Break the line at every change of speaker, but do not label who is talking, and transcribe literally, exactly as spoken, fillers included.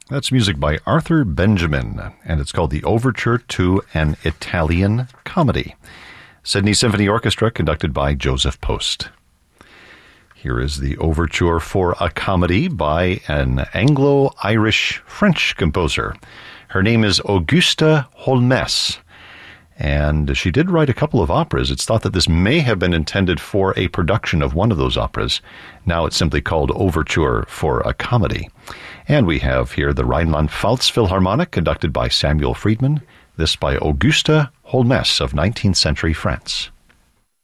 That's music by Arthur Benjamin, and it's called the Overture to an Italian Comedy. Sydney Symphony Orchestra, conducted by Joseph Post. Here is the Overture for a Comedy by an Anglo-Irish-French composer. Her name is Augusta Holmès, and she did write a couple of operas. It's thought that this may have been intended for a production of one of those operas. Now it's simply called Overture for a Comedy. And we have here the Rhineland-Pfalz Philharmonic, conducted by Samuel Friedman. This by Augusta Holmès of nineteenth century France.